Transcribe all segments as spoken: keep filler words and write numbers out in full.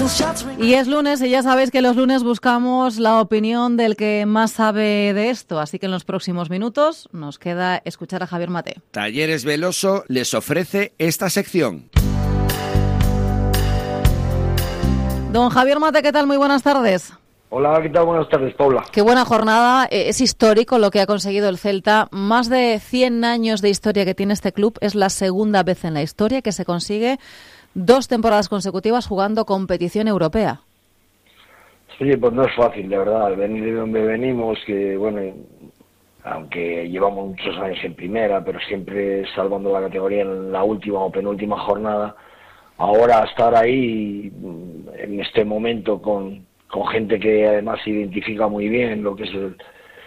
Y es lunes y ya sabéis que los lunes buscamos la opinión del que más sabe de esto, así que en los próximos minutos nos queda escuchar a Javier Mate. Talleres Veloso les ofrece esta sección. Don Javier Mate, ¿qué tal? Muy buenas tardes. Hola, ¿qué tal? Buenas tardes, Paula. Qué buena jornada. Es histórico lo que ha conseguido el Celta. Más de cien años de historia que tiene este club. Es la segunda vez en la historia que se consigue dos temporadas consecutivas jugando competición europea. Sí, pues no es fácil, de verdad, venir de donde venimos, que bueno, aunque llevamos muchos años en primera, pero siempre salvando la categoría en la última o penúltima jornada, ahora estar ahí en este momento con, con gente que además se identifica muy bien lo que es el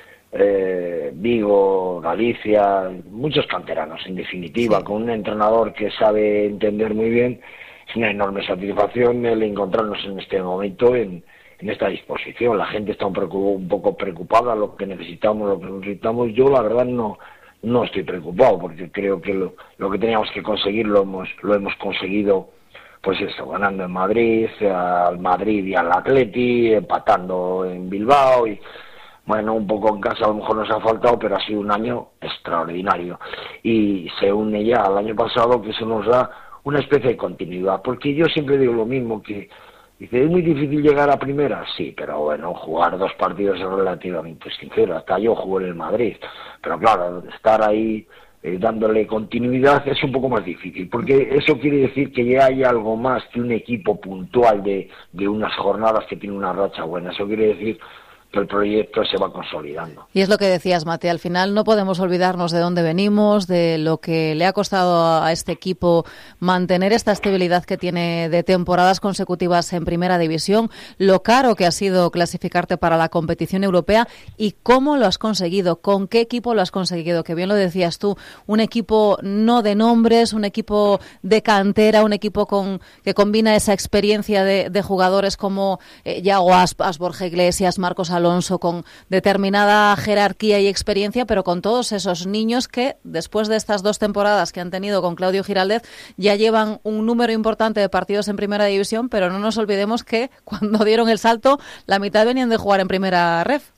eh, Vigo, Galicia, muchos canteranos en definitiva, sí. Con un entrenador que sabe entender muy bien. Es una enorme satisfacción el encontrarnos en este momento en, en esta disposición. La gente está un, preocup, un poco preocupada, lo que necesitamos, lo que necesitamos. Yo la verdad no no estoy preocupado, porque creo que lo, lo que teníamos que conseguir lo hemos lo hemos conseguido, pues eso, ganando en Madrid, al Madrid y al Atleti, empatando en Bilbao y bueno, un poco en casa a lo mejor nos ha faltado, pero ha sido un año extraordinario y se une ya al año pasado, que eso nos da una especie de continuidad, porque yo siempre digo lo mismo, que dice, ¿es muy difícil llegar a primera? Sí, pero bueno, jugar dos partidos es relativamente sincero, hasta yo jugué en el Madrid, pero claro, estar ahí eh, dándole continuidad es un poco más difícil, porque eso quiere decir que ya hay algo más que un equipo puntual de, de unas jornadas que tiene una racha buena, eso quiere decir que el proyecto se va consolidando. Y es lo que decías, Mate, al final no podemos olvidarnos de dónde venimos, de lo que le ha costado a este equipo mantener esta estabilidad que tiene de temporadas consecutivas en Primera División, lo caro que ha sido clasificarte para la competición europea y cómo lo has conseguido, con qué equipo lo has conseguido, que bien lo decías tú, un equipo no de nombres, un equipo de cantera, un equipo con que combina esa experiencia de, de jugadores como eh, Yago Aspas, Borja Iglesias, Marcos Alonso, Alonso, con determinada jerarquía y experiencia, pero con todos esos niños que, después de estas dos temporadas que han tenido con Claudio Giraldez, ya llevan un número importante de partidos en Primera División, pero no nos olvidemos que cuando dieron el salto, la mitad venían de jugar en Primera Ref.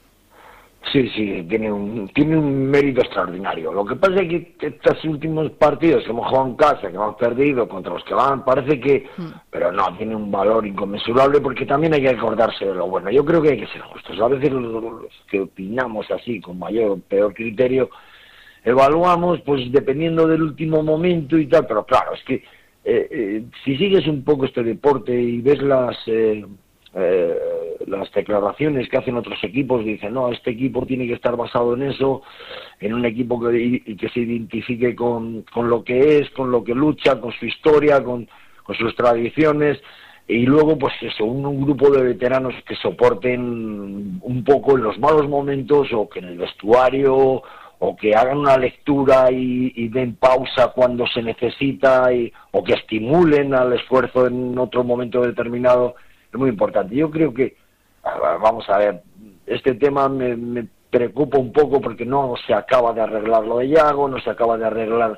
Sí, sí, tiene un tiene un mérito extraordinario. Lo que pasa es que estos últimos partidos que hemos jugado en casa, que hemos perdido contra los que van, parece que... Mm. Pero no, tiene un valor inconmensurable porque también hay que acordarse de lo bueno. Yo creo que hay que ser justos. A veces los, los que opinamos así, con mayor o peor criterio, evaluamos pues dependiendo del último momento y tal, pero claro, es que eh, eh, si sigues un poco este deporte y ves las... Eh, Eh, las declaraciones que hacen otros equipos, dicen, no, este equipo tiene que estar basado en eso, en un equipo que, que se identifique con, con lo que es, con lo que lucha, con su historia, con, con sus tradiciones, y luego pues eso, un, un grupo de veteranos que soporten un poco en los malos momentos, o que en el vestuario, o que hagan una lectura y, y den pausa cuando se necesita, y, o que estimulen al esfuerzo en otro momento determinado. Es muy importante. Yo creo que, vamos a ver, este tema me, me preocupa un poco porque no se acaba de arreglar lo de Yago, no se acaba de arreglar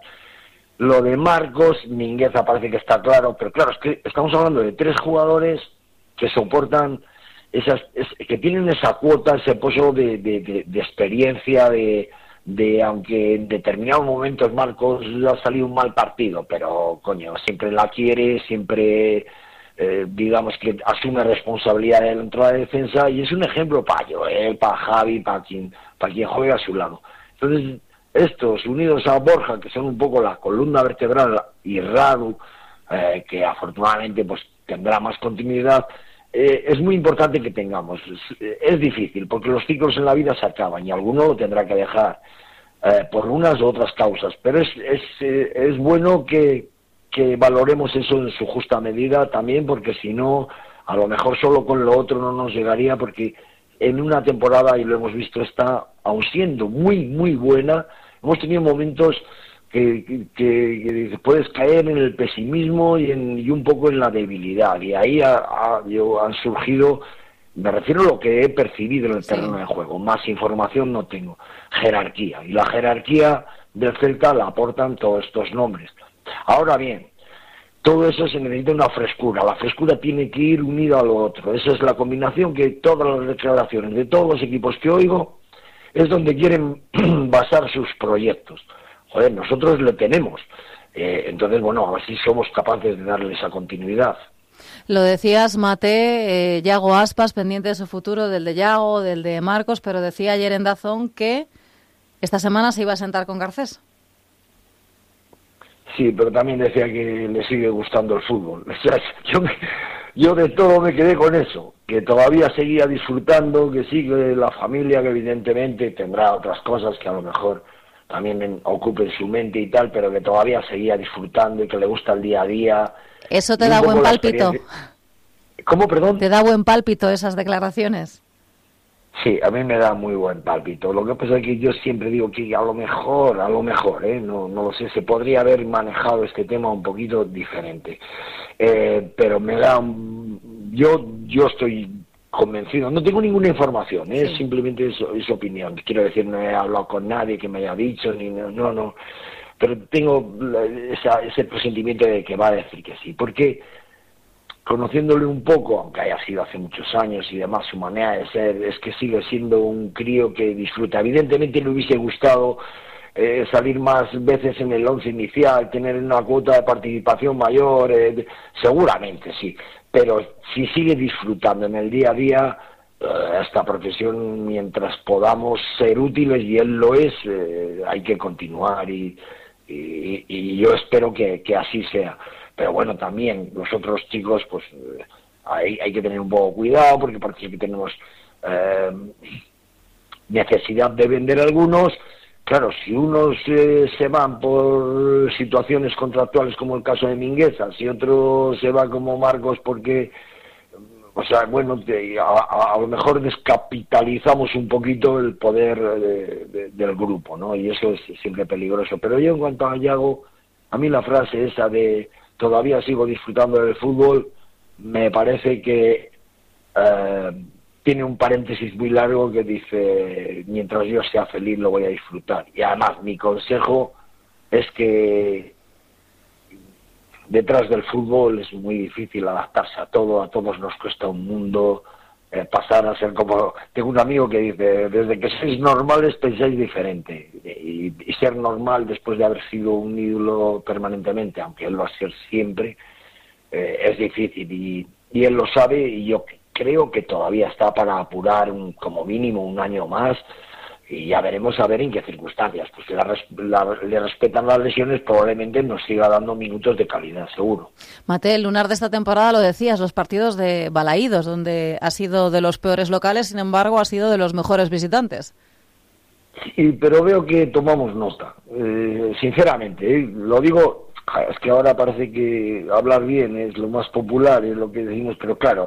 lo de Marcos, Mingueza parece que está claro, pero claro, es que estamos hablando de tres jugadores que soportan, esas, es, que tienen esa cuota, ese pozo de, de, de, de experiencia, de, de aunque en determinados momentos Marcos ha salido un mal partido, pero coño, siempre la quiere, siempre... Eh, digamos que asume responsabilidad dentro de la defensa y es un ejemplo para Joel, para Javi, para quien, para quien juega a su lado. Entonces, estos unidos a Borja, que son un poco la columna vertebral, y Radu, eh, que afortunadamente pues tendrá más continuidad, eh, es muy importante que tengamos. Es, es difícil, porque los ciclos en la vida se acaban y alguno lo tendrá que dejar eh, por unas u otras causas, pero es, es, eh, es bueno que que valoremos eso en su justa medida también, porque si no, a lo mejor solo con lo otro no nos llegaría, porque en una temporada, y lo hemos visto, está, aun siendo muy, muy buena, hemos tenido momentos que, que, que puedes caer en el pesimismo y, en, y un poco en la debilidad, y ahí ha, ha, yo, han surgido, me refiero a lo que he percibido en el terreno de juego, más información no tengo, jerarquía, y la jerarquía del Celta la aportan todos estos nombres. Ahora bien, todo eso se necesita una frescura. La frescura tiene que ir unida a lo otro. Esa es la combinación que todas las declaraciones de todos los equipos que oigo es donde quieren basar sus proyectos. Joder, nosotros lo tenemos. Eh, entonces, bueno, a ver si somos capaces de darle esa continuidad. Lo decías, Mate, eh, Yago Aspas, pendiente de su futuro, del de Yago, del de Marcos, pero decía ayer en Dazón que esta semana se iba a sentar con Garcés. Sí, pero también decía que le sigue gustando el fútbol. O sea, yo, me, yo de todo me quedé con eso, que todavía seguía disfrutando, que sigue la familia, que evidentemente tendrá otras cosas que a lo mejor también en, ocupen su mente y tal, pero que todavía seguía disfrutando y que le gusta el día a día. ¿Eso te da buen pálpito? ¿Cómo, perdón? ¿Te da buen pálpito esas declaraciones? Sí, a mí me da muy buen pálpito. Lo que pasa es que yo siempre digo que a lo mejor, a lo mejor, ¿eh? no, no lo sé, se podría haber manejado este tema un poquito diferente. Eh, pero me da, un, yo, yo estoy convencido, no tengo ninguna información, ¿eh? Sí. Simplemente es, es opinión. Quiero decir, no he hablado con nadie que me haya dicho, ni no, no, no. Pero tengo esa, ese presentimiento de que va a decir que sí, porque conociéndole un poco, aunque haya sido hace muchos años y demás, su manera de ser, es que sigue siendo un crío que disfruta. Evidentemente le hubiese gustado eh, salir más veces en el once inicial, tener una cuota de participación mayor, eh, seguramente sí, pero si sigue disfrutando en el día a día, eh, esta profesión, mientras podamos ser útiles, y él lo es, eh, hay que continuar y, y, y yo espero que, que así sea. Pero bueno, también los otros chicos, pues eh, hay, hay que tener un poco cuidado, porque parece que tenemos eh, necesidad de vender algunos. Claro, si unos eh, se van por situaciones contractuales como el caso de Mingueza, si otro se va como Marcos porque, o sea, bueno, te, a, a, a lo mejor descapitalizamos un poquito el poder de, de, del grupo, ¿no? Y eso es siempre peligroso. Pero yo en cuanto a Yago, a mí la frase esa de todavía sigo disfrutando del fútbol, me parece que eh, tiene un paréntesis muy largo que dice, mientras yo sea feliz lo voy a disfrutar. Y además mi consejo es que detrás del fútbol es muy difícil adaptarse a todo, a todos nos cuesta un mundo, eh, pasar a ser como... Tengo un amigo que dice, desde que sois normales pensáis diferente, y, y ser normal después de haber sido un ídolo permanentemente, aunque él va a ser siempre, eh, es difícil, y, y él lo sabe, y yo creo que todavía está para apurar un, como mínimo un año más, y ya veremos a ver en qué circunstancias. Pues si la, la, le respetan las lesiones, probablemente nos siga dando minutos de calidad, seguro. Mate, el lunar de esta temporada, lo decías, los partidos de Balaídos, donde ha sido de los peores locales, sin embargo, ha sido de los mejores visitantes. Sí, pero veo que tomamos nota, eh, sinceramente, ¿eh? Lo digo, es que ahora parece que hablar bien es lo más popular, es lo que decimos, pero claro,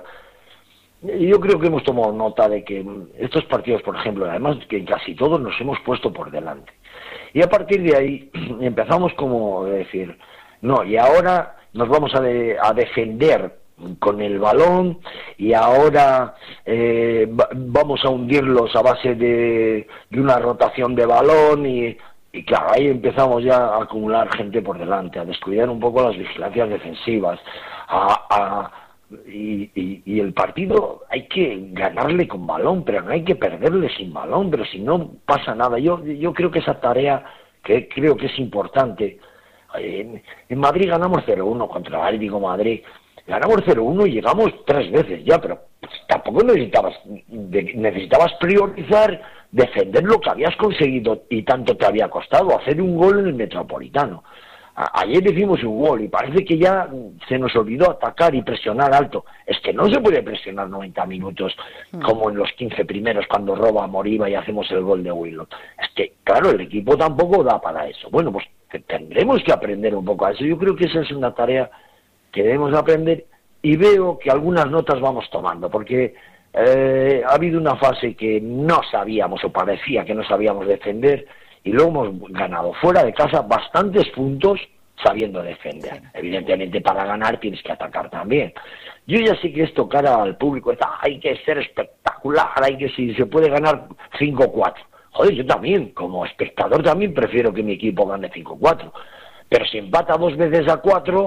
yo creo que hemos tomado nota de que estos partidos, por ejemplo, además que casi todos nos hemos puesto por delante. Y a partir de ahí empezamos como decir, no, y ahora nos vamos a, de, a defender con el balón y ahora eh, vamos a hundirlos a base de, de una rotación de balón y, y claro, ahí empezamos ya a acumular gente por delante, a descuidar un poco las vigilancias defensivas, a... a Y, y, y el partido hay que ganarle con balón, pero no hay que perderle sin balón, pero si no pasa nada. Yo yo creo que esa tarea, que creo que es importante, en, en Madrid ganamos cero uno contra el Atlético de Madrid, ganamos cero uno y llegamos tres veces ya, pero tampoco necesitabas de, necesitabas priorizar, defender lo que habías conseguido y tanto te había costado, hacer un gol en el Metropolitano. Ayer hicimos un gol y parece que ya se nos olvidó atacar y presionar alto. Es que no se puede presionar noventa minutos como en los quince primeros cuando roba Moriba y hacemos el gol de Willock. Es que, claro, el equipo tampoco da para eso. Bueno, pues tendremos que aprender un poco a eso. Yo creo que esa es una tarea que debemos aprender y veo que algunas notas vamos tomando, porque eh, ha habido una fase que no sabíamos o parecía que no sabíamos defender, y luego hemos ganado fuera de casa bastantes puntos sabiendo defender. Evidentemente para ganar tienes que atacar también. Yo ya sé que esto cara al público, está, hay que ser espectacular, hay que si se puede ganar cinco cuatro. Joder, yo también, como espectador también prefiero que mi equipo gane cinco cuatro. Pero si empata dos veces a cuatro,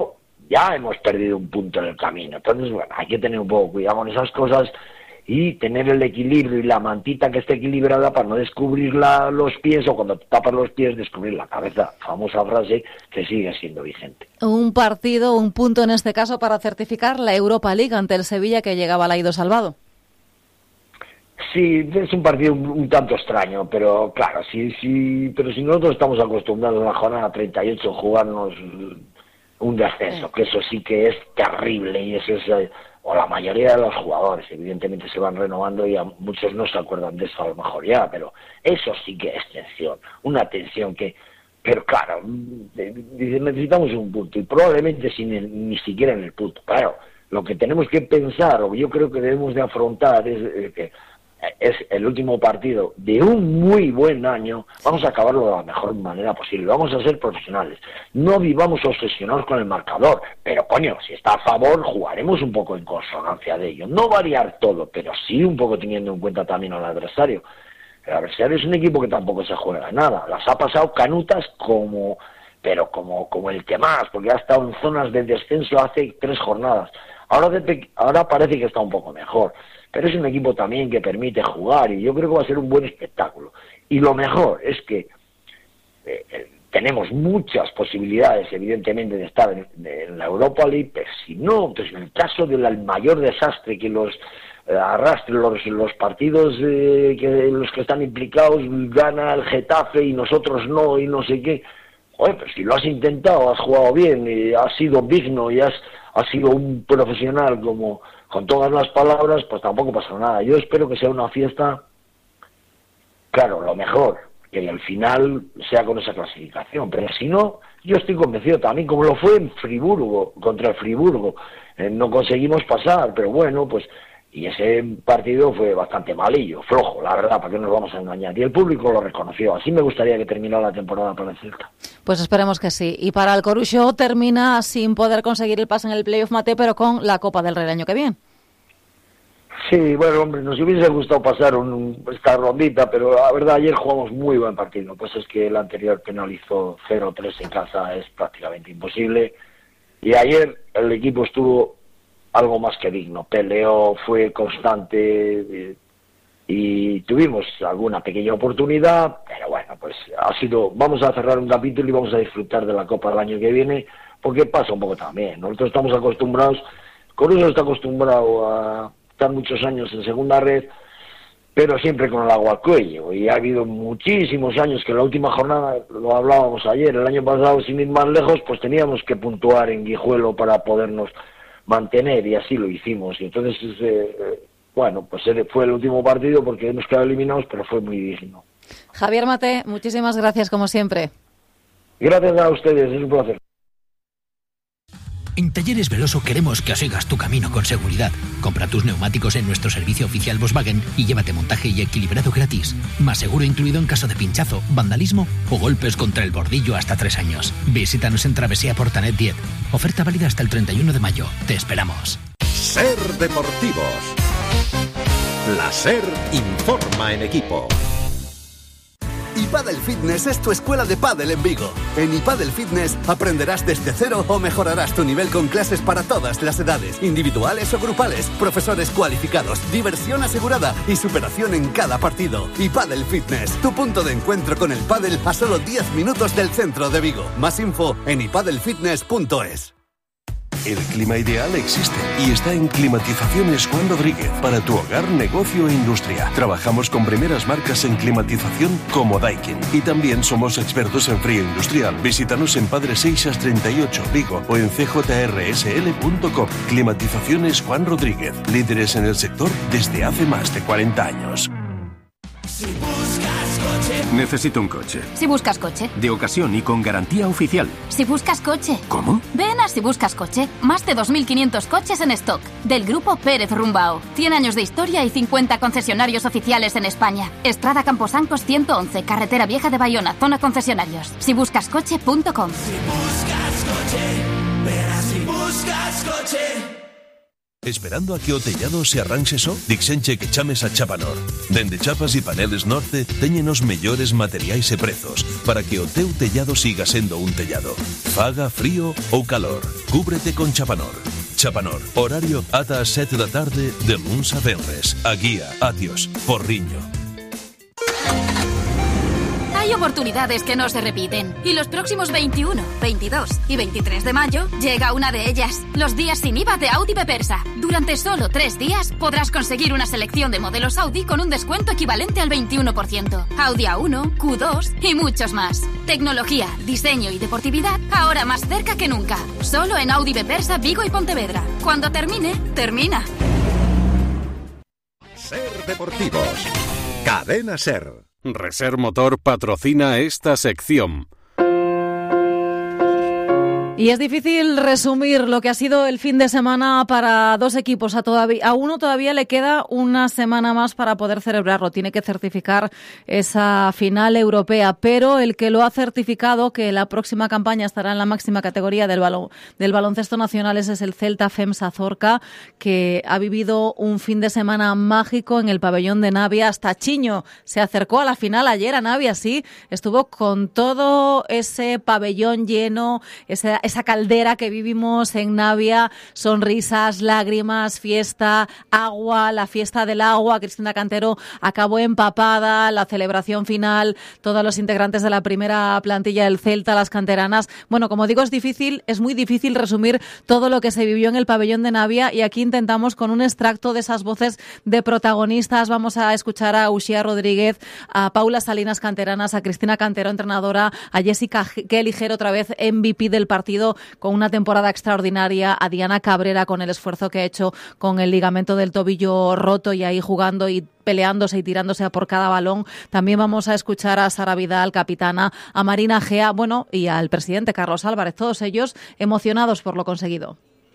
ya hemos perdido un punto en el camino. Entonces, bueno, hay que tener un poco cuidado con esas cosas y tener el equilibrio y la mantita que esté equilibrada para no descubrir la, los pies, o cuando te tapas los pies descubrir la cabeza. Famosa frase que sigue siendo vigente. Un partido, un punto en este caso para certificar la Europa League ante el Sevilla, que llegaba al Aido salvado. Sí, es un partido un, un tanto extraño, pero claro, sí, sí, pero si nosotros estamos acostumbrados a la jornada treinta y ocho jugarnos un descenso, sí. que eso sí que es terrible, y eso es, o la mayoría de los jugadores evidentemente se van renovando y a muchos no se acuerdan de eso a lo mejor ya, pero eso sí que es tensión, una tensión que, pero claro, necesitamos un punto y probablemente sin el, ni siquiera en el punto. Claro, lo que tenemos que pensar, o yo creo que debemos de afrontar, es que es el último partido de un muy buen año, vamos a acabarlo de la mejor manera posible, vamos a ser profesionales, no vivamos obsesionados con el marcador, pero coño, si está a favor, jugaremos un poco en consonancia de ello, no variar todo, pero sí un poco teniendo en cuenta también al adversario. El adversario es un equipo que tampoco se juega nada, las ha pasado canutas como, pero como, como el que más, porque ha estado en zonas de descenso hace tres jornadas, ahora, de, ahora parece que está un poco mejor, pero es un equipo también que permite jugar y yo creo que va a ser un buen espectáculo. Y lo mejor es que eh, eh, tenemos muchas posibilidades, evidentemente, de estar en, de, en la Europa League, pero si no, pues en el caso del mayor desastre que los eh, arrastre los, los partidos eh, que los que están implicados, gana el Getafe y nosotros no, y no sé qué, oye, pero si lo has intentado, has jugado bien, y has sido digno y has, has sido un profesional como... con todas las palabras, pues tampoco pasa nada. Yo espero que sea una fiesta, claro, lo mejor, que al final sea con esa clasificación, pero si no, yo estoy convencido también, como lo fue en Friburgo, contra el Friburgo, eh, no conseguimos pasar, pero bueno, pues, y ese partido fue bastante malillo, flojo, la verdad, ¿para qué nos vamos a engañar? Y el público lo reconoció, así me gustaría que terminara la temporada para el Celta. Pues esperemos que sí. Y para el Coruxo termina sin poder conseguir el pase en el playoff, Mate, pero con la Copa del Rey el año que viene. Sí, bueno, hombre, nos hubiese gustado pasar un, esta rondita, pero la verdad ayer jugamos muy buen partido, pues es que el anterior penalizó cero tres en casa, es prácticamente imposible, y ayer el equipo estuvo algo más que digno, peleó, fue constante y, y tuvimos alguna pequeña oportunidad, pero bueno, pues ha sido, vamos a cerrar un capítulo y vamos a disfrutar de la Copa del año que viene, porque pasa un poco también, nosotros estamos acostumbrados, Coruso está acostumbrado a estar muchos años en segunda red, pero siempre con el agua al cuello, y ha habido muchísimos años que en la última jornada, lo hablábamos ayer, el año pasado, sin ir más lejos, pues teníamos que puntuar en Guijuelo para podernos mantener, y así lo hicimos, y entonces eh, bueno, pues fue el último partido porque hemos quedado eliminados, pero fue muy digno. Javier Mate, muchísimas gracias como siempre. Gracias a ustedes, es un placer. En Talleres Veloso queremos que sigas tu camino con seguridad. Compra tus neumáticos en nuestro servicio oficial Volkswagen y llévate montaje y equilibrado gratis. Más seguro incluido en caso de pinchazo, vandalismo o golpes contra el bordillo hasta tres años. Visítanos en Travesía Portanet diez. Oferta válida hasta el treinta y uno de mayo. Te esperamos. Ser Deportivos. La SER informa en equipo. iPadel Fitness es tu escuela de pádel en Vigo. En iPadel Fitness aprenderás desde cero o mejorarás tu nivel con clases para todas las edades, individuales o grupales, profesores cualificados, diversión asegurada y superación en cada partido. iPadel Fitness, tu punto de encuentro con el pádel a solo diez minutos del centro de Vigo. Más info en ipadelfitness punto es. El clima ideal existe y está en Climatizaciones Juan Rodríguez para tu hogar, negocio e industria. Trabajamos con primeras marcas en climatización como Daikin y también somos expertos en frío industrial. Visítanos en Padre Seixas treinta y ocho, Vigo, o en c j r s l punto com. Climatizaciones Juan Rodríguez, líderes en el sector desde hace más de cuarenta años. Si buscas coche. Necesito un coche. Si buscas coche. De ocasión y con garantía oficial. Si buscas coche. ¿Cómo? Ven a Si Buscas Coche. Más de dos mil quinientos coches en stock. Del grupo Pérez Rumbao. cien años de historia y cincuenta concesionarios oficiales en España. Estrada Camposancos ciento once, Carretera Vieja de Bayona, zona concesionarios. si buscas coche punto com. Si buscas coche, ven a Si Buscas Coche. Esperando a que o tellado se arranxe só? Dixenche que chames a Chapanor. Dende chapas e paneles Norte teñen os mellores materiais e prezos para que o teu tellado siga sendo un tellado. Faga frío ou calor, cúbrete con Chapanor. Chapanor, horario ata as sete da tarde de luns a venres. A guía, Atios, Porriño. Hay oportunidades que no se repiten y los próximos veintiuno, veintidós y veintitrés de mayo llega una de ellas, los días sin I V A de Audi Bepersa. Durante solo tres días podrás conseguir una selección de modelos Audi con un descuento equivalente al veintiuno por ciento. Audi A uno, Q dos y muchos más. Tecnología, diseño y deportividad ahora más cerca que nunca. Solo en Audi Bepersa, Vigo y Pontevedra. Cuando termine, termina. Ser Deportivos. Cadena Ser. Reser Motor patrocina esta sección. Y es difícil resumir lo que ha sido el fin de semana para dos equipos. A, todavía, a uno todavía le queda una semana más para poder celebrarlo. Tiene que certificar esa final europea. Pero el que lo ha certificado, que la próxima campaña estará en la máxima categoría del, balon, del baloncesto nacional, ese es el Celta FEMSA Zorca, que ha vivido un fin de semana mágico en el pabellón de Navia. Hasta Chiño se acercó a la final ayer a Navia, sí. Estuvo con todo ese pabellón lleno, ese esa caldera que vivimos en Navia, sonrisas, lágrimas, fiesta, agua, la fiesta del agua. Cristina Cantero acabó empapada, la celebración final, todos los integrantes de la primera plantilla del Celta, las canteranas. Bueno, como digo, es difícil, es muy difícil resumir todo lo que se vivió en el pabellón de Navia y aquí intentamos con un extracto de esas voces de protagonistas. Vamos a escuchar a Uxía Rodríguez, a Paula Salinas, canteranas, a Cristina Cantero, entrenadora, a Jessica Kelly Gero, otra vez M V P del partido con una temporada extraordinaria, a Diana Cabrera con el esfuerzo que ha hecho con el ligamento del tobillo roto y ahí jugando y peleándose y tirándose a por cada balón. También vamos a escuchar a Sara Vidal, capitana, a Marina Gea, bueno, y al presidente Carlos Álvarez, todos ellos emocionados por lo conseguido.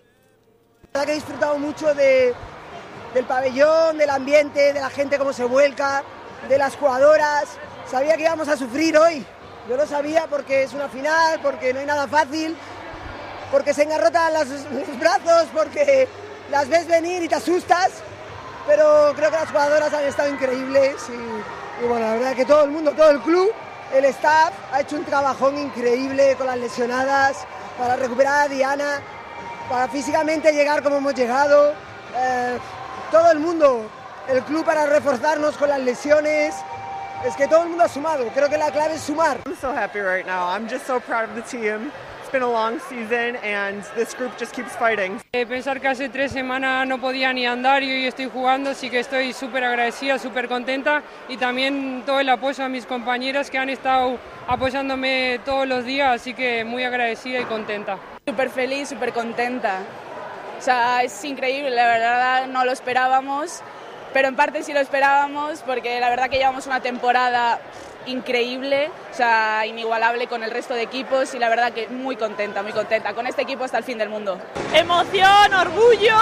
La verdad que he disfrutado mucho de, del pabellón, del ambiente, de la gente cómo se vuelca, de las jugadoras. Sabía que íbamos a sufrir hoy. Yo lo sabía porque es una final, porque no hay nada fácil, porque se engarrotan los, los brazos, porque las ves venir y te asustas, pero creo que las jugadoras han estado increíbles y, y bueno, la verdad que todo el mundo, todo el club, el staff ha hecho un trabajón increíble con las lesionadas para recuperar a Diana, para físicamente llegar como hemos llegado, eh, todo el mundo, el club para reforzarnos con las lesiones. Es que todo el mundo ha sumado. Creo que la clave es sumar. I'm so happy right now. I'm just so proud of the team. It's been a long season and this group just keeps fighting. Eh, pensar que hace tres semanas no podía ni andar y hoy estoy jugando, así que estoy súper agradecida, súper contenta y también todo el apoyo a mis compañeras que han estado apoyándome todos los días, así que muy agradecida y contenta. Súper feliz, súper contenta. O sea, es increíble, la verdad no lo esperábamos. Pero en parte sí lo esperábamos porque la verdad que llevamos una temporada increíble, o sea, inigualable con el resto de equipos y la verdad que muy contenta, muy contenta. Con este equipo hasta el fin del mundo. Emoción, orgullo,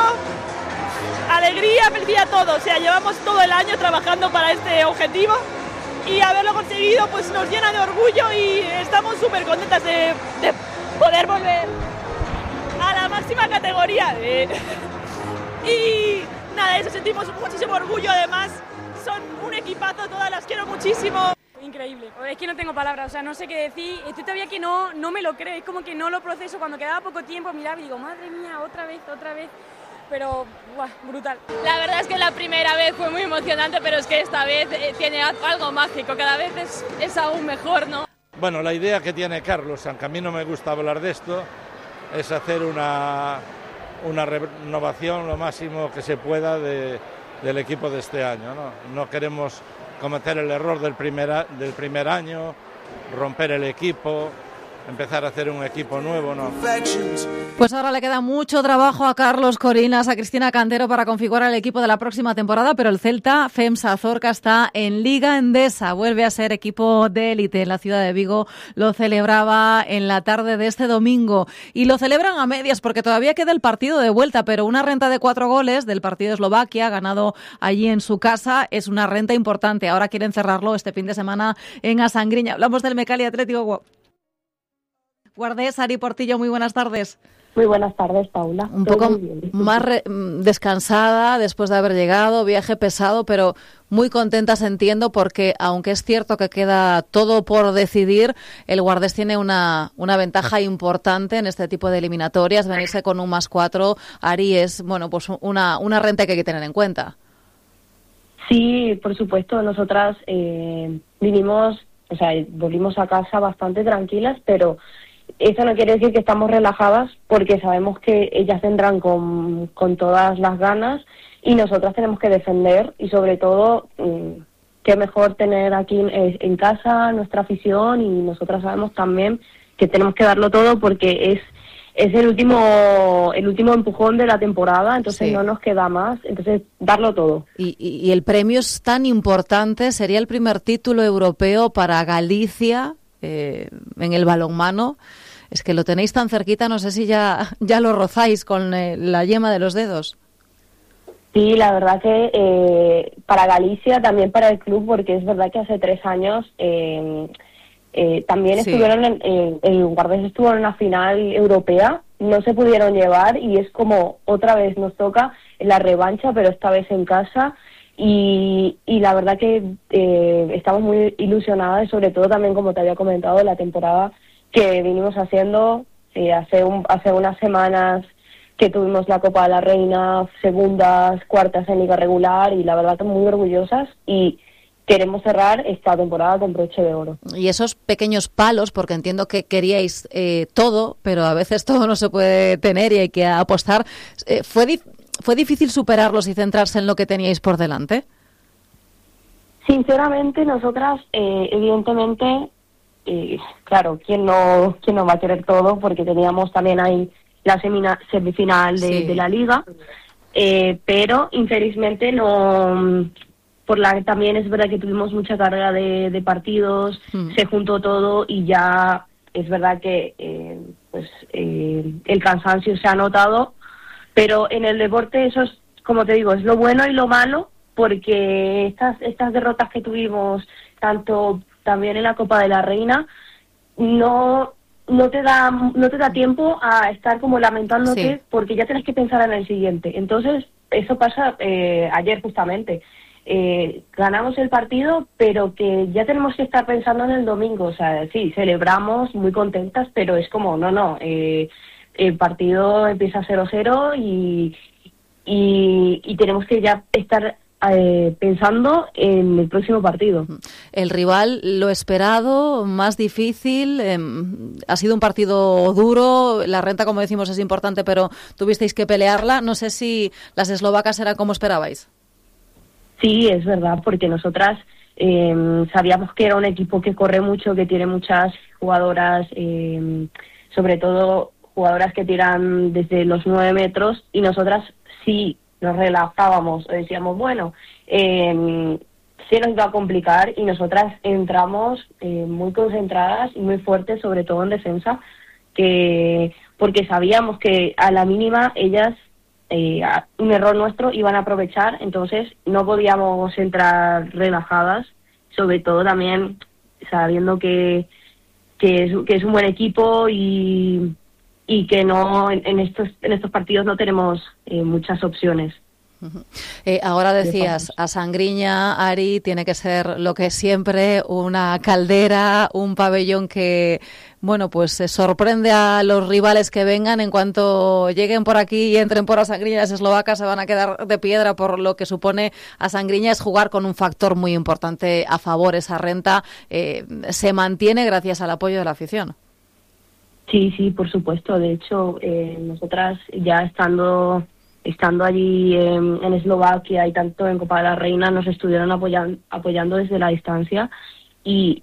alegría, felicidad, todo. O sea, llevamos todo el año trabajando para este objetivo y haberlo conseguido pues nos llena de orgullo y estamos súper contentas de, de poder volver a la máxima categoría. De... y... Nada, eso, sentimos muchísimo orgullo, además son un equipazo, todas las quiero muchísimo. Increíble, es que no tengo palabras, o sea, no sé qué decir, estoy todavía que no, no me lo creo, es como que no lo proceso, cuando quedaba poco tiempo miraba y digo, madre mía, otra vez, otra vez, pero buah, brutal. La verdad es que la primera vez fue muy emocionante, pero es que esta vez tiene algo mágico, cada vez es, es aún mejor, ¿no? Bueno, la idea que tiene Carlos, aunque a mí no me gusta hablar de esto, es hacer una... una renovación lo máximo que se pueda de, del equipo de este año, ¿no? No queremos cometer el error del primer, del primer año, romper el equipo, empezar a hacer un equipo nuevo, ¿no? Pues ahora le queda mucho trabajo a Carlos Corinas, a Cristina Cantero para configurar el equipo de la próxima temporada, pero el Celta FEMSA Zorca está en Liga Endesa, vuelve a ser equipo de élite en la ciudad de Vigo, lo celebraba en la tarde de este domingo y lo celebran a medias porque todavía queda el partido de vuelta, pero una renta de cuatro goles del partido de Eslovaquia, ganado allí en su casa, es una renta importante. Ahora quieren cerrarlo este fin de semana en Asangriña. Hablamos del Mecali Atlético Guardés. Ari Portillo, muy buenas tardes. Muy buenas tardes, Paula. Un poco más re- descansada después de haber llegado, viaje pesado, pero muy contentas, entiendo, porque aunque es cierto que queda todo por decidir, el Guardés tiene una, una ventaja importante en este tipo de eliminatorias. Venirse con un más cuatro, Ari, es bueno, pues una, una renta que hay que tener en cuenta. Sí, por supuesto. Nosotras eh, vinimos, o sea, volvimos a casa bastante tranquilas, pero eso no quiere decir que estamos relajadas, porque sabemos que ellas vendrán con, con todas las ganas y nosotras tenemos que defender, y sobre todo, qué mejor tener aquí en, en casa nuestra afición, y nosotras sabemos también que tenemos que darlo todo porque es es el último el último empujón de la temporada, entonces sí. No nos queda más, entonces darlo todo. Y, y, y el premio es tan importante, sería el primer título europeo para Galicia eh, en el balonmano. Es que lo tenéis tan cerquita, no sé si ya, ya lo rozáis con eh, la yema de los dedos. Sí, la verdad que eh, para Galicia, también para el club, porque es verdad que hace tres años eh, eh, también sí. estuvieron en, en, el Guardés estuvo en una final europea, no se pudieron llevar, y es como otra vez nos toca la revancha, pero esta vez en casa. Y, y la verdad que eh, estamos muy ilusionadas, y sobre todo también, como te había comentado, la temporada que vinimos haciendo eh, hace un, hace unas semanas que tuvimos la Copa de la Reina, segundas, cuartas en liga regular, y la verdad que muy orgullosas, y queremos cerrar esta temporada con broche de oro. Y esos pequeños palos, porque entiendo que queríais eh, todo, pero a veces todo no se puede tener y hay que apostar, eh, ¿fue, di- ¿fue difícil superarlos y centrarse en lo que teníais por delante? Sinceramente, nosotras, eh, evidentemente, Eh, claro, ¿quién no, quién no va a querer todo? Porque teníamos también ahí la semina, semifinal de, sí. de la Liga, eh, pero infelizmente no, por la también es verdad que tuvimos mucha carga de, de partidos, mm. se juntó todo y ya es verdad que eh, pues eh, el cansancio se ha notado, pero en el deporte eso es, como te digo, es lo bueno y lo malo, porque estas, estas derrotas que tuvimos, tanto también en la Copa de la Reina, no no te da no te da tiempo a estar como lamentándote, sí. porque ya tienes que pensar en el siguiente. Entonces, eso pasa eh, ayer justamente. Eh, ganamos el partido, pero que ya tenemos que estar pensando en el domingo. O sea, sí, celebramos muy contentas, pero es como, no, no, eh, el partido empieza cero cero y, y, y tenemos que ya estar Eh, pensando en el próximo partido. El rival, lo esperado, más difícil, eh, ha sido un partido duro, la renta, como decimos, es importante, pero tuvisteis que pelearla. No sé si las eslovacas eran como esperabais. Sí, es verdad, porque nosotras eh, sabíamos que era un equipo que corre mucho, que tiene muchas jugadoras, eh, sobre todo jugadoras que tiran desde los nueve metros, y nosotras sí nos relajábamos, decíamos, bueno, eh, se nos iba a complicar, y nosotras entramos eh, muy concentradas y muy fuertes, sobre todo en defensa, que porque sabíamos que a la mínima ellas, eh, un error nuestro, iban a aprovechar, entonces no podíamos entrar relajadas, sobre todo también sabiendo que, que, es, que es un buen equipo y... y que no en, en estos en estos partidos no tenemos eh, muchas opciones. Uh-huh. Eh, ahora decías, a Sangriña, Ari, tiene que ser lo que es siempre, una caldera, un pabellón que, bueno, pues se sorprende a los rivales que vengan. En cuanto lleguen por aquí y entren por a Sangriña, las eslovacas se van a quedar de piedra, por lo que supone a Sangriña es jugar con un factor muy importante a favor. Esa renta eh, se mantiene gracias al apoyo de la afición. Sí, sí, por supuesto. De hecho, eh, nosotras ya estando estando allí en, en Eslovaquia y tanto en Copa de la Reina, nos estuvieron apoyan, apoyando desde la distancia, y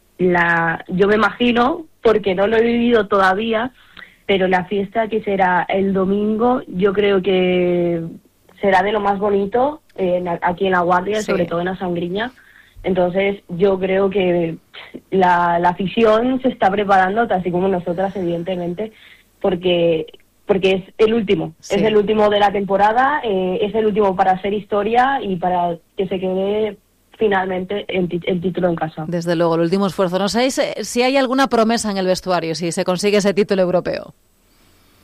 la yo me imagino, porque no lo he vivido todavía, pero la fiesta que será el domingo yo creo que será de lo más bonito eh, aquí en La Guardia, sí. Sobre todo en la Sangriña. Entonces yo creo que la, la afición se está preparando, así como nosotras, evidentemente, porque porque es el último, sí. Es el último de la temporada, eh, es el último para hacer historia y para que se quede finalmente el, t- el título en casa. Desde luego, el último esfuerzo. No sé si hay alguna promesa en el vestuario, si se consigue ese título europeo.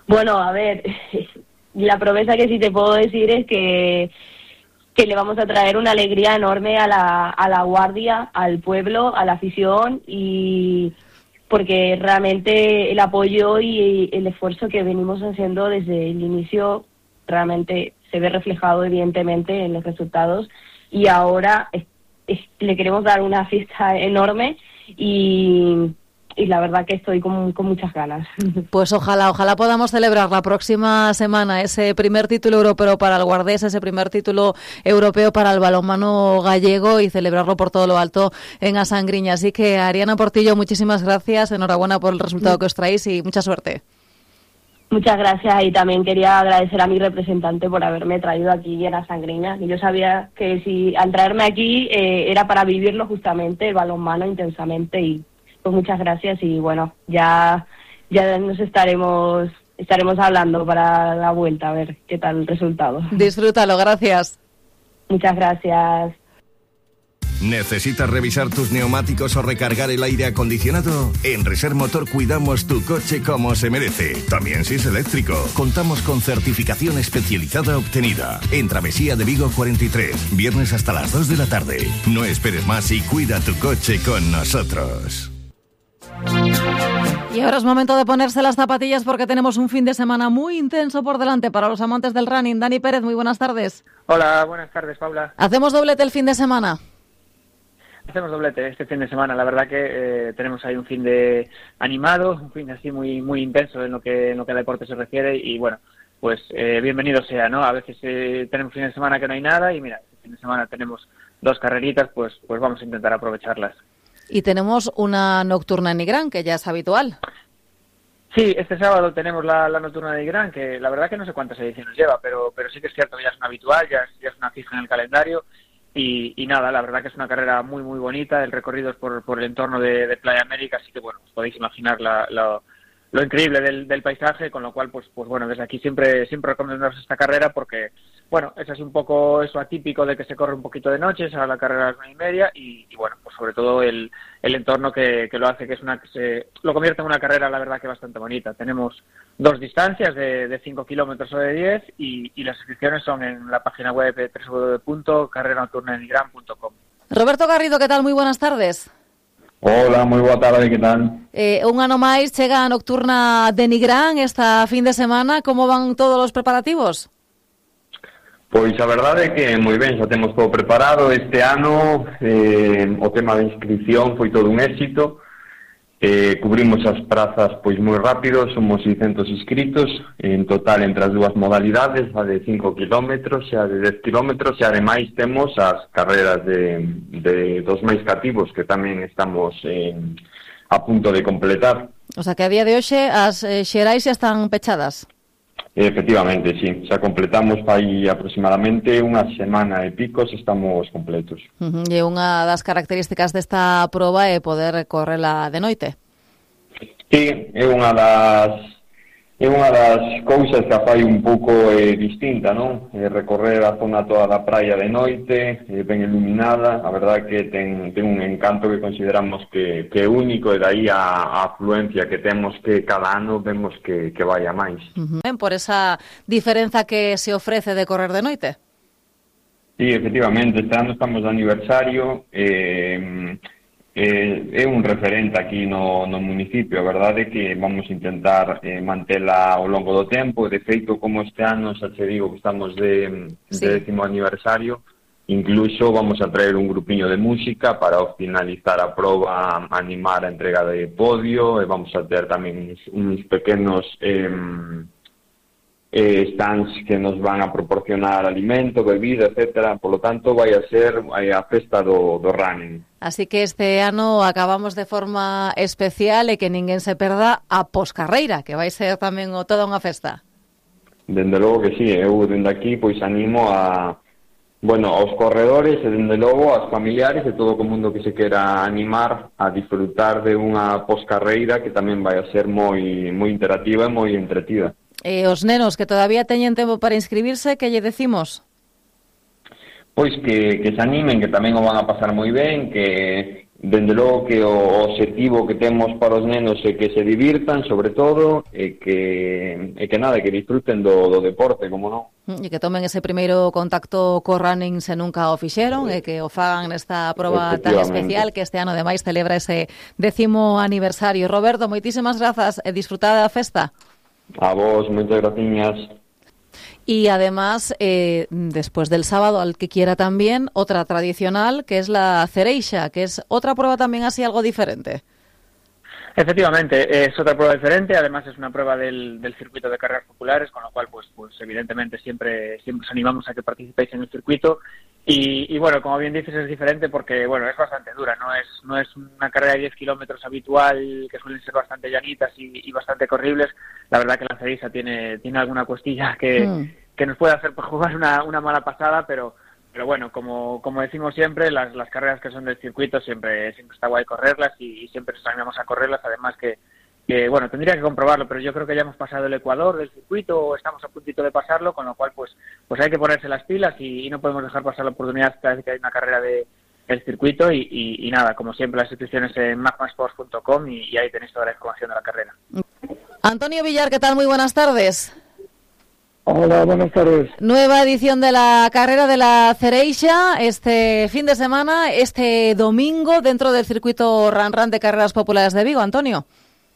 Bueno, a ver, la promesa que sí te puedo decir es que, que le vamos a traer una alegría enorme a la, a la guardia, al pueblo, a la afición, y porque realmente el apoyo y el esfuerzo que venimos haciendo desde el inicio realmente se ve reflejado evidentemente en los resultados, y ahora es, es, le queremos dar una fiesta enorme y... y la verdad que estoy con, con muchas ganas. Pues ojalá, ojalá podamos celebrar la próxima semana ese primer título europeo para el Guardés, ese primer título europeo para el balonmano gallego y celebrarlo por todo lo alto en Asangriña. Así que, Ariana Portillo, muchísimas gracias, enhorabuena por el resultado que os traéis y mucha suerte. Muchas gracias, y también quería agradecer a mi representante por haberme traído aquí en Asangriña. Yo sabía que si al traerme aquí eh, era para vivirlo justamente, el balonmano intensamente, y pues muchas gracias, y bueno, ya ya nos estaremos estaremos hablando para la vuelta, a ver qué tal el resultado. Disfrútalo, gracias. Muchas gracias. ¿Necesitas revisar tus neumáticos o recargar el aire acondicionado? En Reser Motor cuidamos tu coche como se merece. También si es eléctrico. Contamos con certificación especializada obtenida. En Travesía de Vigo cuarenta y tres. Viernes hasta las dos de la tarde. No esperes más y cuida tu coche con nosotros. Y ahora es momento de ponerse las zapatillas porque tenemos un fin de semana muy intenso por delante para los amantes del running. Dani Pérez, muy buenas tardes. Hola, buenas tardes, Paula. ¿Hacemos doblete el fin de semana? Hacemos doblete este fin de semana. La verdad que eh, tenemos ahí un fin de animado, un fin así muy muy intenso en lo que en lo que a deporte se refiere, y bueno, pues eh, bienvenido sea, ¿no? A veces eh, tenemos fin de semana que no hay nada, y mira, este fin de semana tenemos dos carreritas, pues pues vamos a intentar aprovecharlas. Y tenemos una nocturna en Nigrán, que ya es habitual. Sí, este sábado tenemos la, la nocturna de Nigrán, que la verdad que no sé cuántas ediciones lleva, pero pero sí que es cierto que ya es una habitual, ya es, ya es una fija en el calendario. Y, y nada, la verdad que es una carrera muy muy bonita, el recorrido es por, por el entorno de, de Playa América, así que bueno, os podéis imaginar la, la, lo increíble del, del paisaje, con lo cual pues pues bueno, desde aquí siempre siempre recomendaros esta carrera porque, bueno, es así un poco eso atípico de que se corre un poquito de noche, a la carrera a las nueve y media, y, y bueno, pues sobre todo el, el entorno que, que lo hace, que es una que se lo convierte en una carrera, la verdad que bastante bonita. Tenemos dos distancias de, de cinco kilómetros o de diez, y, y las inscripciones son en la página web de doble u doble u doble u punto carrera nocturna de nigrán punto com. Roberto Garrido, ¿qué tal? Muy buenas tardes. Hola, moi boa tarde, que tal? Eh, un ano máis chega a nocturna de Nigrán esta fin de semana. Como van todos os preparativos? Pois a verdade é que moi ben, xa temos todo preparado. Este ano eh, o tema da inscripción foi todo un éxito. Eh, cubrimos as prazas pois moi rápido, somos seiscentos inscritos en total entre as dúas modalidades, a de cinco kilómetros e a de dez kilómetros, e ademais temos as carreras de, de dos máis cativos que tamén estamos eh, a punto de completar. O sea que a día de hoxe as eh, xerais xa están pechadas. Efectivamente, sí, xa completamos aí aproximadamente unha semana e picos, estamos completos. Uh-huh. E unha das características desta proba é poder correla de noite. Sí, é unha das é unha das cousas que a fai un pouco eh, distinta, non? Eh, recorrer a zona toda da praia de noite, eh, ben iluminada, a verdade que ten, ten un encanto que consideramos que, que é único, e dai a, a afluencia que temos que cada ano vemos que, que vai a máis. Uh-huh. Por esa diferenza que se ofrece de correr de noite. Sí, efectivamente, este ano estamos de aniversario, eh, Eh, é un referente aquí no, no municipio. A verdade é que vamos a intentar eh, mantela ao longo do tempo. De feito, como este ano xa te digo que estamos de, sí. de décimo aniversario, incluso vamos a traer un grupiño de música para ao finalizar a proba animar a entrega de podio, e vamos a ter tamén uns, uns pequenos eh, eh, stands que nos van a proporcionar alimento, bebida, etcétera. Por lo tanto, vai a ser a festa do, do running. Así que este ano acabamos de forma especial e que ninguén se perda a poscarreira, que vai ser tamén o, toda unha festa. Dende logo que sí, eu dende aquí pois animo a, bueno, aos corredores e dende logo aos familiares e todo o mundo que se quera animar a disfrutar de unha poscarreira que tamén vai a ser moi moi interactiva e moi entretida. E os nenos que todavía teñen tempo para inscribirse, que lle decimos? Pois que, que se animen, que tamén o van a pasar moi ben, que, dende logo que o objetivo que temos para os nenos é que se divirtan, sobre todo, e que, e que nada, que disfruten do, do deporte, como non. E que tomen ese primeiro contacto co running se nunca o fixeron, e que o fagan nesta proba tan especial que este ano ademais celebra ese décimo aniversario. Roberto, moitísimas grazas e disfrutada da festa. A vos, moitas graciñas. Y además, eh, después del sábado, al que quiera también, otra tradicional, que es la Cereixa, que es otra prueba también así algo diferente. Efectivamente, es otra prueba diferente, además es una prueba del, del circuito de carreras populares, con lo cual, pues, pues evidentemente siempre, siempre os animamos a que participéis en el circuito. Y, y bueno, como bien dices, es diferente porque, bueno, es bastante dura, no es no es una carrera de diez kilómetros habitual, que suelen ser bastante llanitas y, y bastante corribles. La verdad que la Cereixa tiene tiene alguna costilla que, mm. que nos puede hacer jugar una, una mala pasada, pero pero bueno, como como decimos siempre, las, las carreras que son del circuito siempre siempre está guay correrlas y, y siempre nos animamos a correrlas, además que que bueno, tendría que comprobarlo, pero yo creo que ya hemos pasado el Ecuador del circuito o estamos a puntito de pasarlo, con lo cual pues pues hay que ponerse las pilas y, y no podemos dejar pasar la oportunidad cada vez que hay una carrera de el circuito y, y, y nada, como siempre las inscripciones en magmasports punto com y, y ahí tenéis toda la información de la carrera. Antonio Villar, ¿qué tal? Muy buenas tardes. Hola, buenas tardes. Nueva edición de la carrera de la Cereixa este fin de semana, este domingo, dentro del circuito Run Run de Carreras Populares de Vigo. Antonio.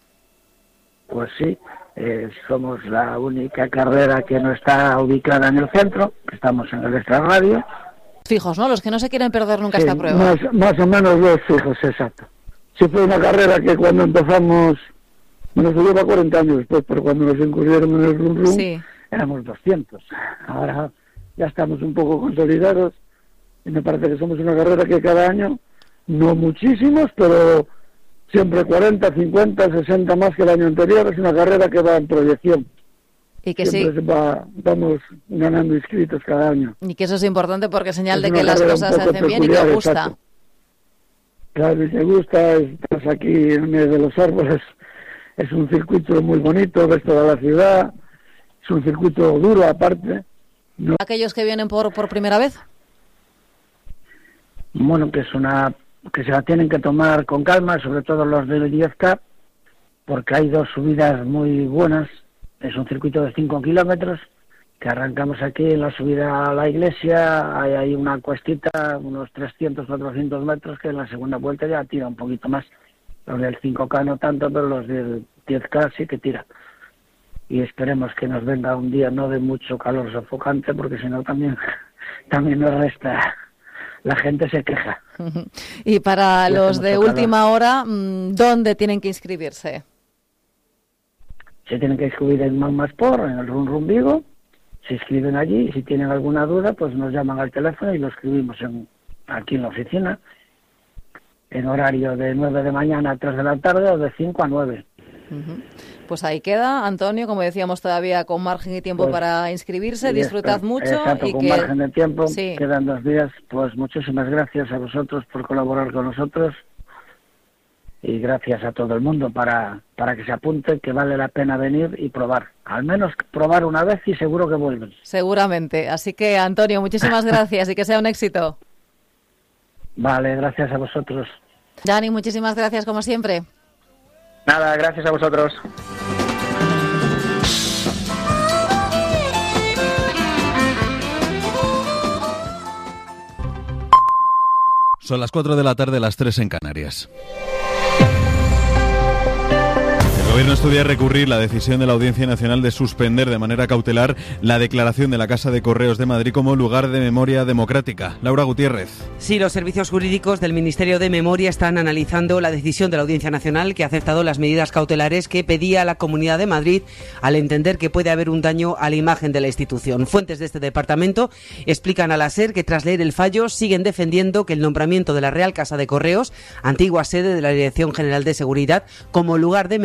Pues sí, eh, somos la única carrera que no está ubicada en el centro, estamos en el extrarradio. Fijos, ¿no? Los que no se quieren perder nunca sí, esta prueba. Más, más o menos dos fijos, exacto. Sí, fue una carrera que cuando empezamos, bueno, se lleva cuarenta años después, pero cuando nos incurrieron en el Run Run, sí. éramos doscientos. Ahora ya estamos un poco consolidados y me parece que somos una carrera que cada año, no muchísimos, pero siempre cuarenta, cincuenta, sesenta más que el año anterior. Es una carrera que va en proyección. Y que siempre sí. va, vamos ganando inscritos cada año. Y que eso es importante porque es señal es de que las cosas se hacen bien y que gusta. Exacto. Claro, y te gusta, estás aquí en medio de los árboles. Es un circuito muy bonito, ves toda la ciudad. Es un circuito duro aparte. No... ¿Aquellos que vienen por, por primera vez? Bueno, que es una... que se la tienen que tomar con calma, sobre todo los del diez K, porque hay dos subidas muy buenas. Es un circuito de cinco kilómetros, que arrancamos aquí en la subida a la iglesia, hay ahí una cuestita, unos trescientos, cuatrocientos metros, que en la segunda vuelta ya tira un poquito más. Los del cinco K no tanto, pero los del diez K sí que tira. Y esperemos que nos venga un día no de mucho calor sofocante, porque si no también, también nos resta... La gente se queja. Y para los de última hora, ¿dónde tienen que inscribirse? Se tienen que inscribir en Magmasport, en el Run Run Vigo. Se inscriben allí y si tienen alguna duda, pues nos llaman al teléfono y lo escribimos en, aquí en la oficina, en horario de nueve de mañana a tres de la tarde o de cinco a nueve. Uh-huh. Pues ahí queda, Antonio, como decíamos, todavía con margen y tiempo pues, para inscribirse. Disfrutad está, mucho. Exacto, y con que... margen de tiempo, sí. Quedan dos días. Pues muchísimas gracias a vosotros por colaborar con nosotros y gracias a todo el mundo para, para que se apunte, que vale la pena venir y probar. Al menos probar una vez y seguro que vuelven. Seguramente. Así que, Antonio, muchísimas gracias y que sea un éxito. Vale, gracias a vosotros. Dani, muchísimas gracias como siempre. Nada, gracias a vosotros. Son las cuatro de la tarde, las tres en Canarias. El Gobierno estudia recurrir la decisión de la Audiencia Nacional de suspender de manera cautelar la declaración de la Casa de Correos de Madrid como lugar de memoria democrática. Laura Gutiérrez. Sí, los servicios jurídicos del Ministerio de Memoria están analizando la decisión de la Audiencia Nacional, que ha aceptado las medidas cautelares que pedía la Comunidad de Madrid al entender que puede haber un daño a la imagen de la institución. Fuentes de este departamento explican a la SER que tras leer el fallo siguen defendiendo que el nombramiento de la Real Casa de Correos, antigua sede de la Dirección General de Seguridad, como lugar de memoria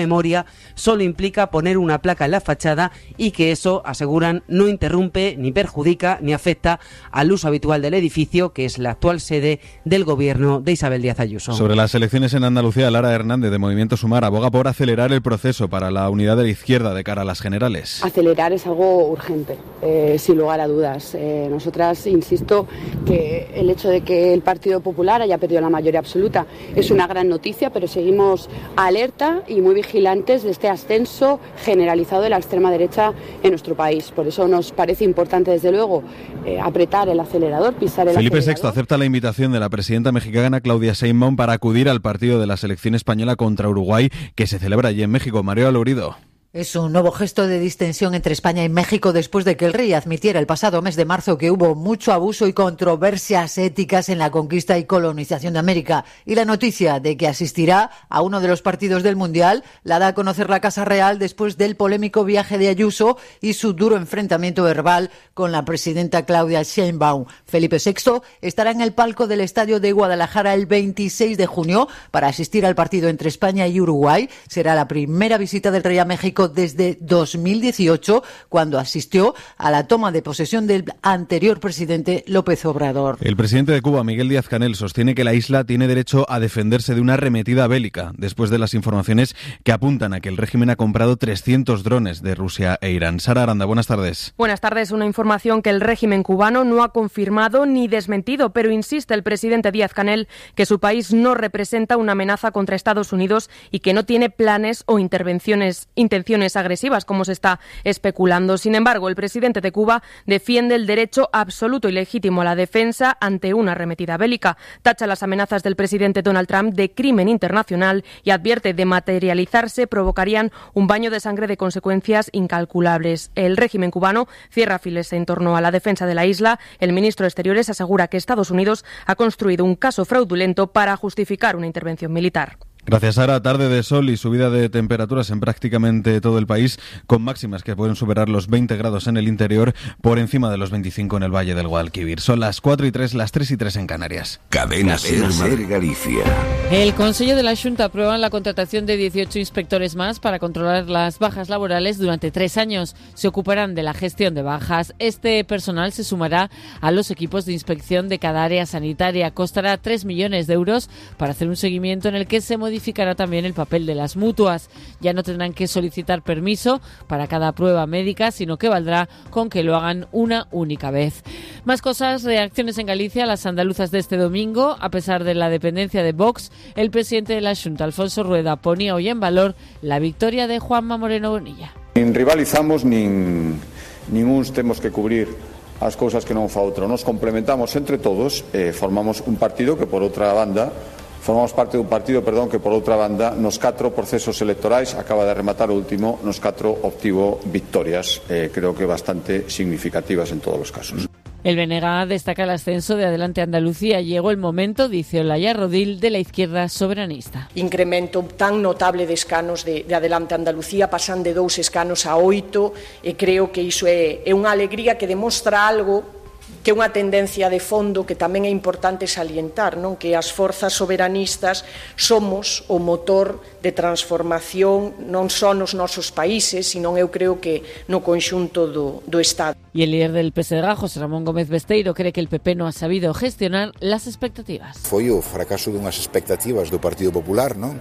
medida solo implica poner una placa en la fachada y que eso, aseguran, no interrumpe, ni perjudica, ni afecta al uso habitual del edificio, que es la actual sede del gobierno de Isabel Díaz Ayuso. Sobre las elecciones en Andalucía, Lara Hernández, de Movimiento Sumar, aboga por acelerar el proceso para la unidad de la izquierda de cara a las generales. Acelerar es algo urgente, eh, sin lugar a dudas. Eh, nosotras, insisto, que el hecho de que el Partido Popular haya perdido la mayoría absoluta es una gran noticia, pero seguimos alerta y muy vigilantes de este ascenso generalizado de la extrema derecha en nuestro país. Por eso nos parece importante, desde luego, eh, apretar el acelerador, pisar el Felipe acelerador. sexto acepta la invitación de la presidenta mexicana Claudia Sheinbaum para acudir al partido de la selección española contra Uruguay, que se celebra allí en México. Mario Alurido. Es un nuevo gesto de distensión entre España y México después de que el rey admitiera el pasado mes de marzo que hubo mucho abuso y controversias éticas en la conquista y colonización de América. Y la noticia de que asistirá a uno de los partidos del Mundial la da a conocer la Casa Real después del polémico viaje de Ayuso y su duro enfrentamiento verbal con la presidenta Claudia Sheinbaum. Felipe sexto estará en el palco del Estadio de Guadalajara el veintiséis de junio para asistir al partido entre España y Uruguay. Será la primera visita del rey a México desde dos mil dieciocho, cuando asistió a la toma de posesión del anterior presidente López Obrador. El presidente de Cuba, Miguel Díaz-Canel, sostiene que la isla tiene derecho a defenderse de una arremetida bélica, después de las informaciones que apuntan a que el régimen ha comprado trescientos drones de Rusia e Irán. Sara Aranda, buenas tardes. Buenas tardes. Una información que el régimen cubano no ha confirmado ni desmentido, pero insiste el presidente Díaz-Canel que su país no representa una amenaza contra Estados Unidos y que no tiene planes o intervenciones, intenciones agresivas, como se está especulando. Sin embargo, el presidente de Cuba defiende el derecho absoluto y legítimo a la defensa ante una arremetida bélica. Tacha las amenazas del presidente Donald Trump de crimen internacional y advierte de materializarse provocarían un baño de sangre de consecuencias incalculables. El régimen cubano cierra filas en torno a la defensa de la isla. El ministro de Exteriores asegura que Estados Unidos ha construido un caso fraudulento para justificar una intervención militar. Gracias, Sara. Tarde de sol y subida de temperaturas en prácticamente todo el país, con máximas que pueden superar los veinte grados en el interior, por encima de los veinticinco en el Valle del Guadalquivir. Son las cuatro y tres, las tres y tres en Canarias. Cadena Ser Galicia. El Consejo de la Xunta aprueba la contratación de dieciocho inspectores más para controlar las bajas laborales durante tres años. Se ocuparán de la gestión de bajas. Este personal se sumará a los equipos de inspección de cada área sanitaria. Costará tres millones de euros para hacer un seguimiento en el que se modificará modificará también el papel de las mutuas. Ya no tendrán que solicitar permiso para cada prueba médica, sino que valdrá con que lo hagan una única vez. Más cosas, reacciones en Galicia a las andaluzas de este domingo. A pesar de la dependencia de Vox, el presidente de la Xunta, Alfonso Rueda, ponía hoy en valor la victoria de Juanma Moreno Bonilla. Nin rivalizamos, nin, nin uns temos que cubrir as cousas que non fa outro. Nos complementamos entre todos, eh, formamos un partido que, por outra banda, Formamos parte dun partido, perdón, que por outra banda nos catro procesos electorais acaba de rematar o último, nos catro obtivo victorias, eh, creo que bastante significativas en todos os casos. El B N G destaca el ascenso de Adelante Andalucía. Llegó el momento, dice Olaya Rodil, de la izquierda soberanista. Incremento tan notable de escanos de, de Adelante Andalucía, pasan de dous escanos a oito, e creo que iso é, é unha alegría que demostra algo que é unha tendencia de fondo que tamén é importante salientar, non? Que as forzas soberanistas somos o motor de transformación non só nos nosos países, sino eu creo que no conxunto do, do Estado. Y el líder del P S D G, José Ramón Gómez Besteiro, cree que el P P no ha sabido gestionar las expectativas. Foi o fracaso dunhas expectativas do Partido Popular, non?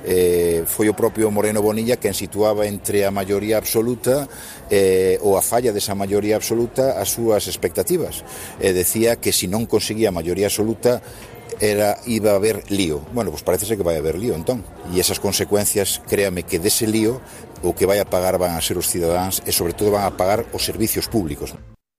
Eh, foi o propio Moreno Bonilla quen situaba entre a maioría absoluta eh, ou a falla desa maioría absoluta as súas expectativas. Eh, decía que si non conseguía a maioría absoluta era iba a haber lío. Bueno, pues parece ser que vai haber lío, entón. E esas consecuencias, créame que dese lío o que vai a pagar van a ser os cidadáns e sobre todo van a pagar os servicios públicos.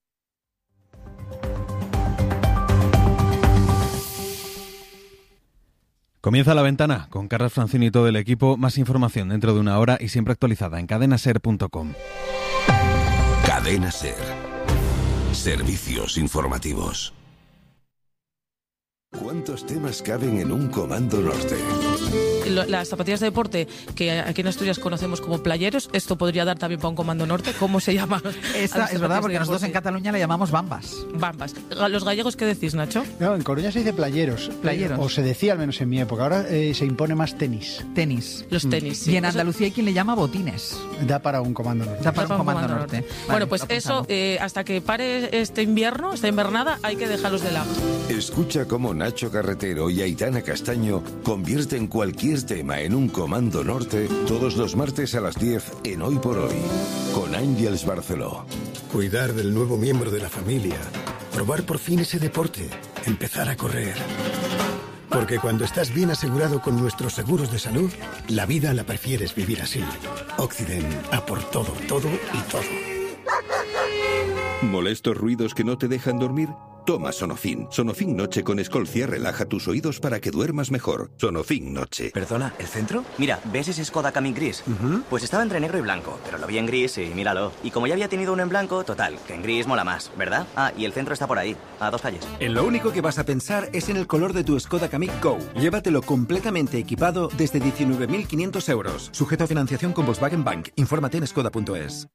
Comienza La Ventana con Carlos Francini y todo el equipo. Más información dentro de una hora y siempre actualizada en cadena ser punto com. Cadena Ser. Servicios informativos. ¿Cuántos temas caben en un Comando Norte? las zapatillas de deporte que aquí en Asturias conocemos como playeros, esto podría dar también para un Comando Norte. ¿Cómo se llama? Esta, es verdad, porque nosotros en Cataluña le llamamos bambas. Bambas. ¿Los gallegos qué decís, Nacho? No, en Coruña se dice playeros. Playeros. O se decía al menos en mi época. Ahora eh, se impone más tenis. Tenis. Los tenis, sí. Y en Andalucía hay quien le llama botines. Da para un Comando Norte. Da para, da para un Comando, comando Norte. norte. Vale, bueno, pues eso, eh, hasta que pare este invierno, esta invernada, hay que dejarlos de lado. Escucha cómo Nacho Carretero y Aitana Castaño convierten cualquier tema en un Comando Norte todos los martes a las diez en Hoy por Hoy, con Ángels Barceló. Cuidar del nuevo miembro de la familia, probar por fin ese deporte, empezar a correr. Porque cuando estás bien asegurado con nuestros seguros de salud, la vida la prefieres vivir así. Occident, a por todo, todo y todo. ¿Molestos ruidos que no te dejan dormir? Toma Sonofin. Sonofin Noche con Escolcia relaja tus oídos para que duermas mejor. Sonofin Noche. ¿Perdona, el centro? Mira, ¿ves ese Skoda Kamiq gris? Uh-huh. Pues estaba entre negro y blanco, pero lo vi en gris y míralo. Y como ya había tenido uno en blanco, total, que en gris mola más, ¿verdad? Ah, y el centro está por ahí, a dos calles. En lo único que vas a pensar es en el color de tu Skoda Kamiq Go. Llévatelo completamente equipado desde diecinueve mil quinientos euros. Sujeto a financiación con Volkswagen Bank. Infórmate en skoda punto es.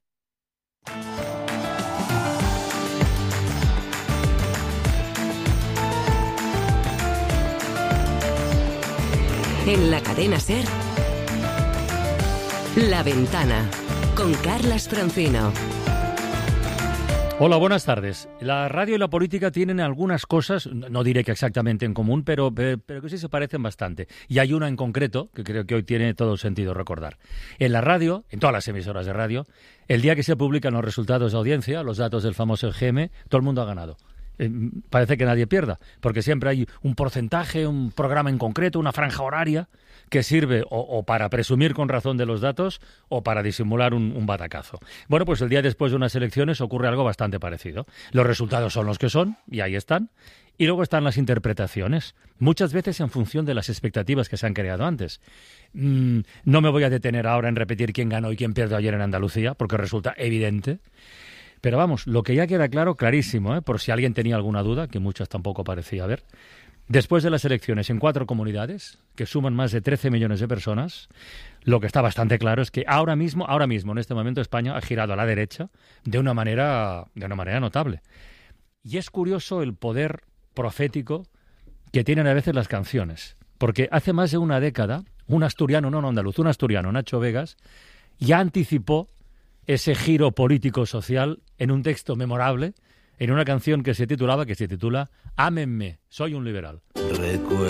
En la cadena SER, La Ventana, con Carlas Francino. Hola, buenas tardes. La radio y la política tienen algunas cosas, no diré que exactamente en común, pero, pero que sí se parecen bastante. Y hay una en concreto que creo que hoy tiene todo sentido recordar. En la radio, en todas las emisoras de radio, el día que se publican los resultados de audiencia, los datos del famoso E G M, todo el mundo ha ganado. Eh, parece que nadie pierda, porque siempre hay un porcentaje, un programa en concreto, una franja horaria que sirve o, o para presumir con razón de los datos o para disimular un, un batacazo. Bueno, pues el día después de unas elecciones ocurre algo bastante parecido. Los resultados son los que son, y ahí están, y luego están las interpretaciones, muchas veces en función de las expectativas que se han creado antes. Mm, no me voy a detener ahora en repetir quién ganó y quién perdió ayer en Andalucía, porque resulta evidente. Pero vamos, lo que ya queda claro, clarísimo, ¿eh? Por si alguien tenía alguna duda, que muchas tampoco parecía haber. Después de las elecciones en cuatro comunidades, que suman más de trece millones de personas, lo que está bastante claro es que ahora mismo, ahora mismo, en este momento, España ha girado a la derecha de una manera, de una manera notable. Y es curioso el poder profético que tienen a veces las canciones. Porque hace más de una década, un asturiano, no, no andaluz, un asturiano, Nacho Vegas, ya anticipó ese giro político-social en un texto memorable, en una canción que se titulaba, que se titula Ámenme, soy un liberal. Recuerdo